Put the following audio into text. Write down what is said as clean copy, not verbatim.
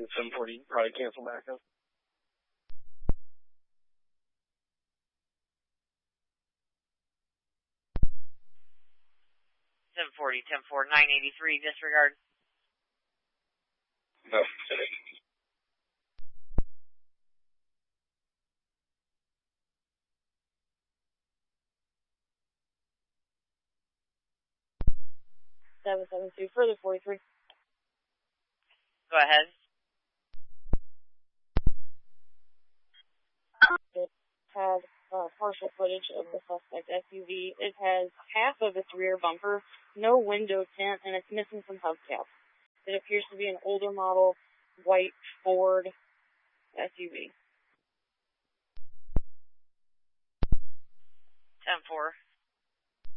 to 740, probably cancel back up. Seven 10-4, 983, disregard. No, Seven 2, further 43. Go ahead. It has partial footage of the suspect SUV. It has half of its rear bumper, no window tint, and it's missing some hubcaps. It appears to be an older model white Ford SUV. 10-4.